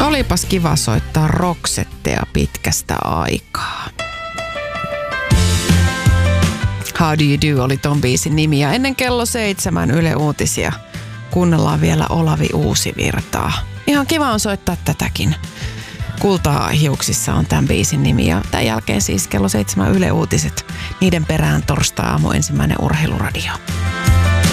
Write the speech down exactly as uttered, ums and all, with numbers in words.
Olipas kiva soittaa Roxettea pitkästä aikaa. How do you do oli ton biisin nimi. Ja ennen kello seitsemän Yle Uutisia kuunnellaan vielä Olavi Uusivirtaa. Ihan kiva on soittaa tätäkin. Kultaa hiuksissa on tämän biisin nimi. Ja tämän jälkeen siis kello seitsemän Yle Uutiset. Niiden perään torstai-aamu ensimmäinen urheiluradio.